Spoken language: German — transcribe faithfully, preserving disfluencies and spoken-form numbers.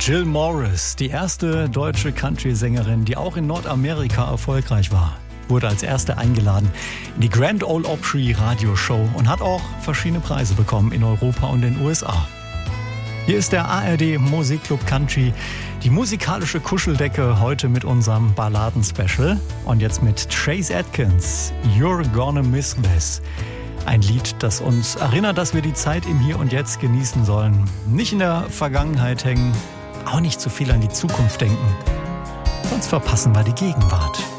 Jill Morris, die erste deutsche Country-Sängerin, die auch in Nordamerika erfolgreich war, wurde als erste eingeladen in die Grand Ole Opry Radioshow und hat auch verschiedene Preise bekommen in Europa und den U S A. Hier ist der A R D Musikclub Country, die musikalische Kuscheldecke, heute mit unserem Balladen-Special. Und jetzt mit Chase Atkins, You're Gonna Miss This. Ein Lied, das uns erinnert, dass wir die Zeit im Hier und Jetzt genießen sollen. Nicht in der Vergangenheit hängen, auch nicht zu viel an die Zukunft denken. Sonst verpassen wir die Gegenwart.